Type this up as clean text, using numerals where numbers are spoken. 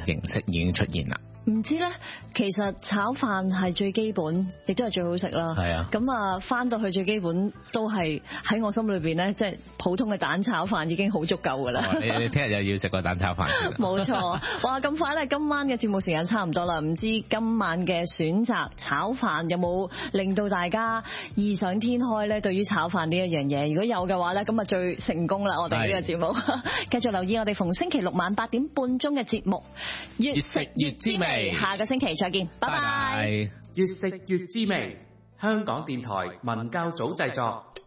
形式已經出現啦。 唔知咧，其實炒飯係最基本，亦都係最好食啦。 係啊， 咁啊，翻到去最基本都係喺我心裏邊咧，即係普通嘅蛋炒飯已經好足夠噶啦。 你聽日又要食個蛋炒飯。 冇錯，哇！咁快咧，今晚嘅節目時間差唔多啦，唔知今晚嘅選擇炒飯有冇令到大家異想天開咧？對於炒飯呢一樣嘢，如果有嘅話咧，咁啊最成功啦！我哋呢個節目，繼續留意我哋逢星期六晚8點半鐘嘅節目，越食越滋味。下個星期再見，拜拜。 越食越滋味，香港電台文教組製作。